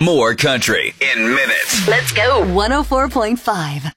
More country in minutes. Let's go. 104.5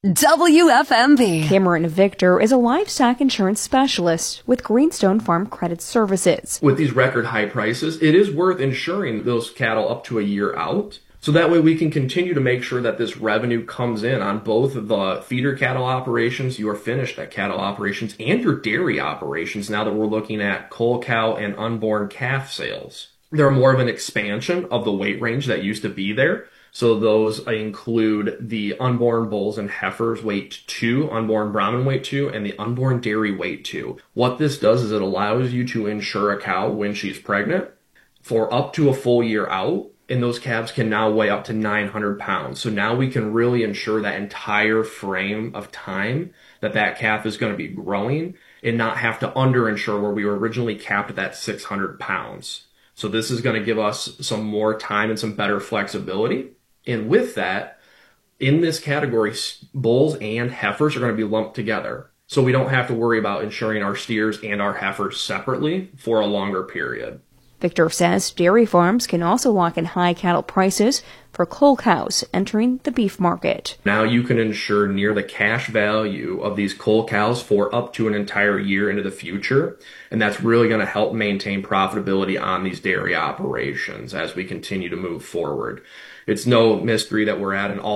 WFMB. Cameron Victor is a livestock insurance specialist with Greenstone Farm Credit Services. With these record high prices, it is worth insuring those cattle up to a year out. So that way we can continue to make sure that this revenue comes in on both of the feeder cattle operations, your finished cattle operations, and your dairy operations now that we're looking at cull cow and unborn calf sales. They're more of an expansion of the weight range that used to be there. So those include the unborn bulls and heifers weight 2, unborn Brahman weight 2, and the unborn dairy weight 2. What this does is it allows you to insure a cow when she's pregnant for up to a full year out, and those calves can now weigh up to 900 pounds. So now we can really ensure that entire frame of time that calf is going to be growing and not have to underinsure where we were originally capped at that 600 pounds. So this is going to give us some more time and some better flexibility. And with that, in this category, bulls and heifers are going to be lumped together. So we don't have to worry about insuring our steers and our heifers separately for a longer period. Victor says dairy farms can also lock in high cattle prices for cull cows entering the beef market. Now you can insure near the cash value of these cull cows for up to an entire year into the future, and that's really going to help maintain profitability on these dairy operations as we continue to move forward. It's no mystery that we're at an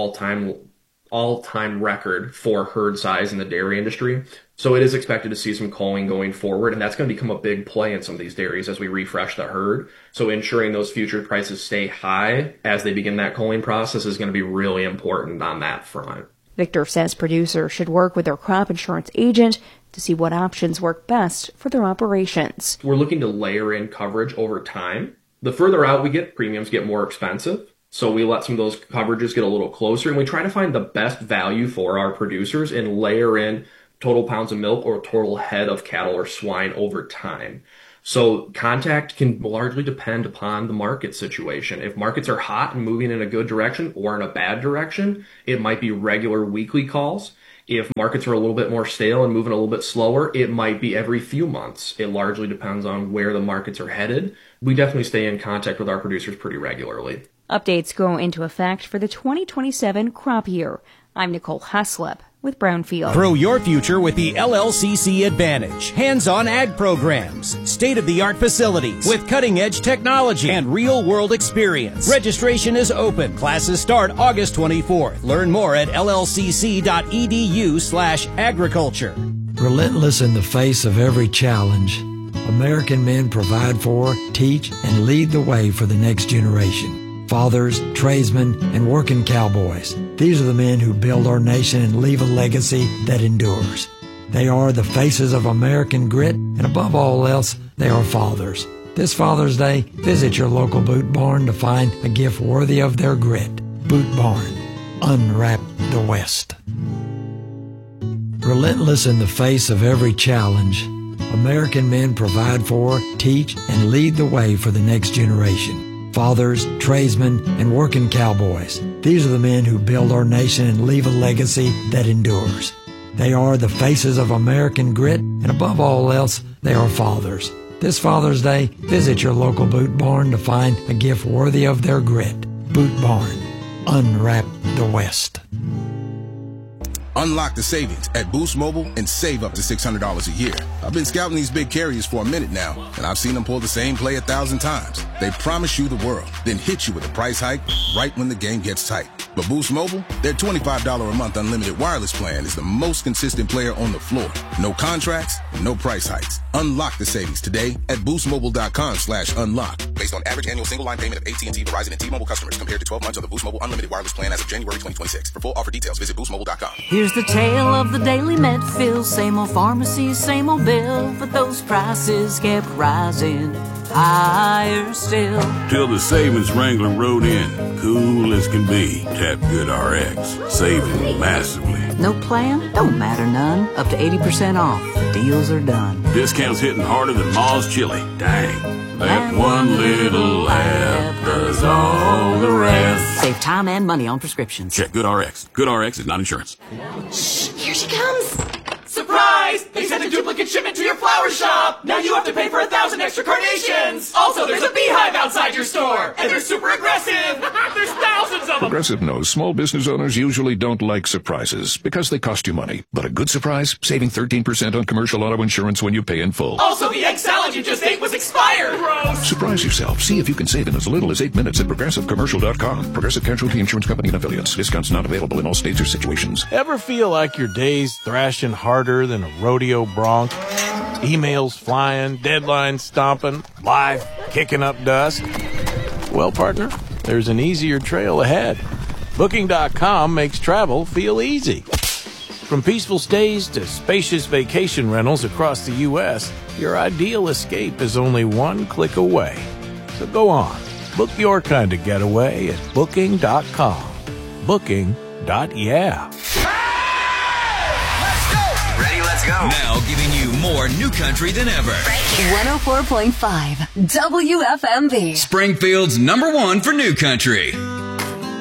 all-time record for herd size in the dairy industry. So it is expected to see some culling going forward, and that's going to become a big play in some of these dairies as we refresh the herd. So ensuring those future prices stay high as they begin that culling process is going to be really important on that front. Victor says producers should work with their crop insurance agent to see what options work best for their operations. We're looking to layer in coverage over time. The further out we get, premiums get more expensive. So we let some of those coverages get a little closer, and we try to find the best value for our producers and layer in total pounds of milk or total head of cattle or swine over time. So contact can largely depend upon the market situation. If markets are hot and moving in a good direction or in a bad direction, it might be regular weekly calls. If markets are a little bit more stale and moving a little bit slower, it might be every few months. It largely depends on where the markets are headed. We definitely stay in contact with our producers pretty regularly. Updates go into effect for the 2027 crop year. I'm Nicole Haslip with Brownfield. Grow your future with the LLCC Advantage. Hands-on ag programs, state-of-the-art facilities with cutting-edge technology and real-world experience. Registration is open. Classes start August 24th. Learn more at llcc.edu/agriculture. Relentless in the face of every challenge, American men provide for, teach, and lead the way for the next generation. Fathers, tradesmen, and working cowboys. These are the men who build our nation and leave a legacy that endures. They are the faces of American grit, and above all else, they are fathers. This Father's Day, visit your local Boot Barn to find a gift worthy of their grit. Boot Barn. Unwrap the West. Relentless in the face of every challenge, American men provide for, teach, and lead the way for the next generation. Fathers, tradesmen, and working cowboys. These are the men who build our nation and leave a legacy that endures. They are the faces of American grit, and above all else, they are fathers. This Father's Day, visit your local Boot Barn to find a gift worthy of their grit. Boot Barn. Unwrap the West. Unlock the savings at Boost Mobile and save up to $600 a year. I've been scouting these big carriers for a minute now, and I've seen them pull the same play 1,000 times. They promise you the world, then hit you with a price hike right when the game gets tight. But Boost Mobile, their $25 a month unlimited wireless plan is the most consistent player on the floor. No contracts, no price hikes. Unlock the savings today at boostmobile.com/unlock. Based on average annual single line payment of AT&T, Verizon, and T-Mobile customers compared to 12 months of the Boost Mobile unlimited wireless plan as of January 2026. For full offer details, visit boostmobile.com. Here's the tale of the daily Medfill. Same old pharmacy, same old bill, but those prices kept rising higher still. Till the savings wrangler rode in, cool as can be. Tap GoodRx, saving massively. No plan? Don't matter none. Up to 80% off. The deals are done. Discounts hitting harder than Ma's chili. Dang. That one little app does all the rest. Save time and money on prescriptions. Check GoodRx. GoodRx is not insurance. Shh, here she comes. Surprise! surprise! They sent a duplicate shipment to your flower shop! Now you have to pay for 1,000 extra carnations! Also, there's a beehive outside your store! And they're super aggressive! There's thousands of them! Progressive knows small business owners usually don't like surprises because they cost you money. But a good surprise? Saving 13% on commercial auto insurance when you pay in full. Also, the egg salad you just ate was expired! Gross! Surprise yourself. See if you can save in as little as 8 minutes at ProgressiveCommercial.com. Progressive Casualty Insurance Company and Affiliates. Discounts not available in all states or situations. Ever feel like your day's thrashing harder than a rodeo bronc? Emails flying, deadlines stomping, life kicking up dust? Well, partner, there's an easier trail ahead. Booking.com makes travel feel easy. From peaceful stays to spacious vacation rentals across the U.S., your ideal escape is only one click away. So go on, book your kind of getaway at Booking.com. Booking.yeah. Ready, let's go. Now giving you more new country than ever. 104.5 WFMB. Springfield's #1 for new country.